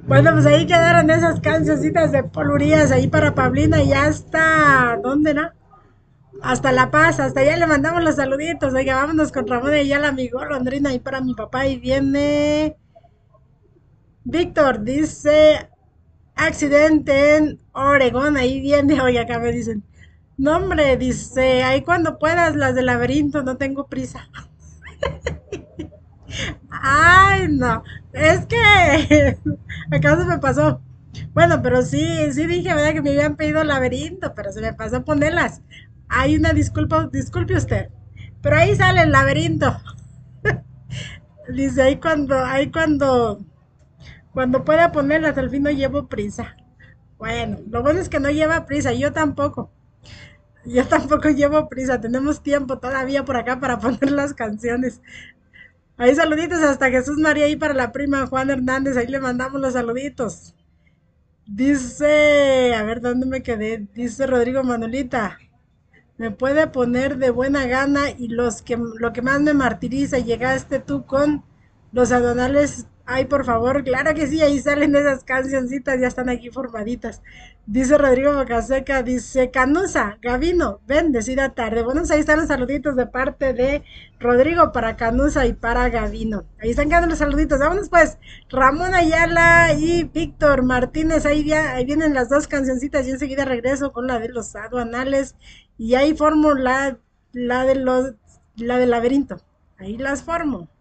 Bueno, pues ahí quedaron esas cancioncitas de Polurías ahí para Pablina y ya hasta, ¿dónde no? Hasta La Paz, hasta allá le mandamos los saluditos. Oiga, vámonos con Ramón y ya la amigo Londrina ahí para mi papá y viene Víctor, dice accidente en Oregón, ahí viene, oiga, acá me dicen. No, hombre, dice, ahí cuando puedas, las del laberinto, no tengo prisa. Ay, no, es que acá se me pasó. Bueno, pero sí, sí dije, ¿verdad? Que me habían pedido laberinto, pero se me pasó ponerlas. Hay una disculpa, disculpe usted. Pero ahí sale el laberinto. Dice, cuando pueda ponerlas, al fin no llevo prisa. Bueno, lo bueno es que no lleva prisa, yo tampoco. Yo tampoco llevo prisa, tenemos tiempo todavía por acá para poner las canciones. Ahí saluditos hasta Jesús María y para la prima Juan Hernández, ahí le mandamos los saluditos. Dice, a ver dónde me quedé, dice Rodrigo Manuelita, me puede poner de buena gana y lo que más me martiriza, llegaste tú con los adonales, ay por favor, claro que sí, ahí salen esas cancioncitas, ya están aquí formaditas. Dice Rodrigo Bocaseca, dice Canusa, Gavino, bendecida tarde. Bueno, pues ahí están los saluditos de parte de Rodrigo para Canusa y para Gavino. Ahí están quedando los saluditos. Vámonos pues, Ramón Ayala y Víctor Martínez, ahí vienen las dos cancioncitas y enseguida regreso con la de los aduanales y ahí formo la del laberinto. Ahí las formo.